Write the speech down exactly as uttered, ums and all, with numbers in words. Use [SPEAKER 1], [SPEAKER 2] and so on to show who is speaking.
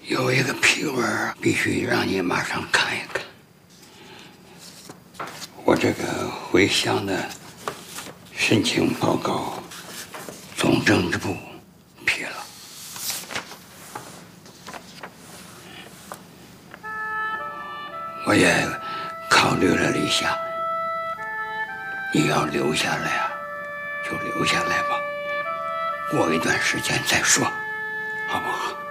[SPEAKER 1] 有一个批文必须让你马上看一看。我这个回乡的申请报告，总政治部批了。我也考虑了一下，你要留下来啊，就留下来吧，过一段时间再说，好不好？